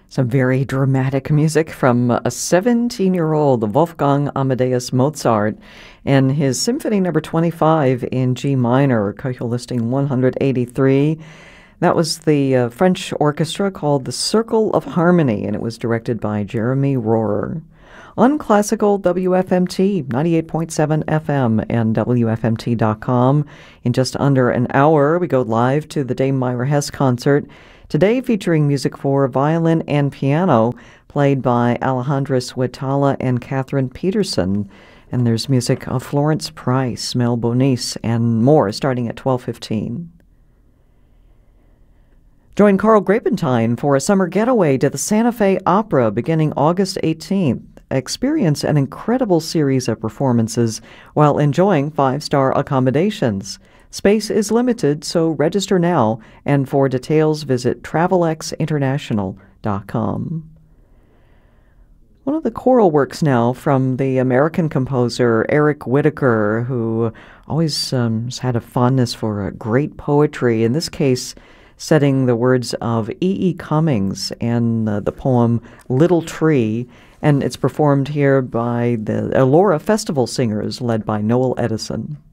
Some very dramatic music from a 17-year-old Wolfgang Amadeus Mozart and his Symphony Number 25 in G minor, Köchel listing 183. That was the French orchestra called the Circle of Harmony, and it was directed by Jeremy Rohrer. On classical WFMT, 98.7 FM and WFMT.com. In just under an hour, we go live to the Dame Myra Hess concert, today featuring music for violin and piano, played by Alejandra Suetala and Catherine Peterson. And there's music of Florence Price, Mel Bonis, and more, starting at 12:15. Join Carl Grapentine for a summer getaway to the Santa Fe Opera beginning August 18th. Experience an incredible series of performances while enjoying 5-star accommodations. Space is limited, so register now, and for details visit travelexinternational.com. One of the choral works now from the American composer Eric Whitacre, who always has had a fondness for great poetry, in this case setting the words of E. E. Cummings and the poem Little Tree, and it's performed here by the Elora Festival Singers led by Noel Edison.